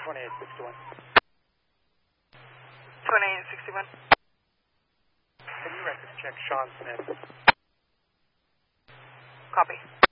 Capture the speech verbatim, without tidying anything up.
twenty-eight sixty-one. twenty-eight sixty-one. Can you record check Sean Smith? Copy.